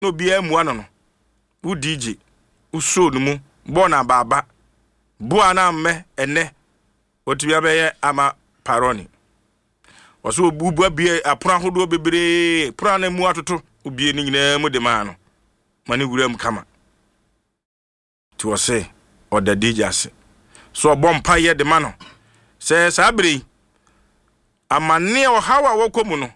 no bia mu ano no wo DJ wo show no mu bo na baba bo ana mme ene otibia be ama paroni waso obubu abie apura hodo bebre pura na mu atoto obie ni nyina mu de ma no mane wuram kama ti wo se oda DJ ase so bompa ye de ma no se sabri amane o hawa wokomu no